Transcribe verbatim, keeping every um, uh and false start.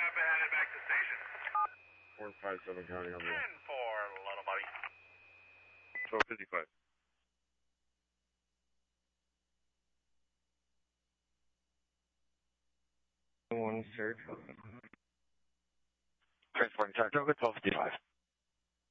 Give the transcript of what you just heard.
Kappa headed back to station. four five seven county over there. ten four, little buddy. twelve fifty-five. One search. Transporting Saratoga, twelve fifty-five.